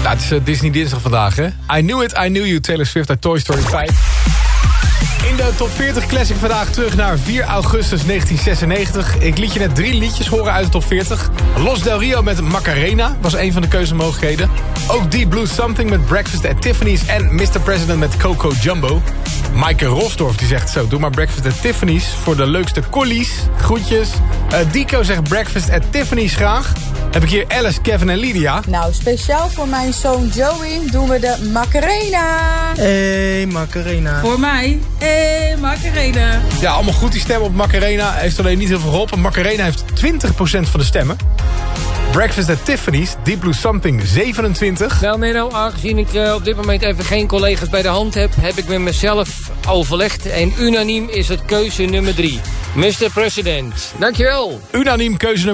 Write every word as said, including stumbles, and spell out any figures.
Ja, het is uh, Disney dinsdag vandaag, hè? I Knew It, I Knew You, Taylor Swift uit Toy Story vijf. In de top veertig classic vandaag terug naar vier augustus negentien zesennegentig. Ik liet je net drie liedjes horen uit de top veertig. Los Del Rio met Macarena was een van de keuzemogelijkheden. Ook Deep Blue Something met Breakfast at Tiffany's en mister President met Coco Jumbo. Maaike Rosdorf die zegt zo, doe maar Breakfast at Tiffany's voor de leukste collies. Groetjes. Uh, Dico zegt Breakfast at Tiffany's graag. Heb ik hier Alice, Kevin en Lydia. Nou, speciaal voor mijn zoon Joey doen we de Macarena. Hey, Macarena. Voor mij, hey, Macarena. Ja, allemaal goed die stemmen op Macarena. Heeft alleen niet heel veel geholpen. Macarena heeft twintig procent van de stemmen. Breakfast at Tiffany's, Deep Blue Something zevenentwintig. Nou Menno, aangezien ik uh, op dit moment even geen collega's bij de hand heb... heb ik met mezelf overlegd en unaniem is het keuze nummer drie. mister President. Dankjewel. Unaniem keuze nummer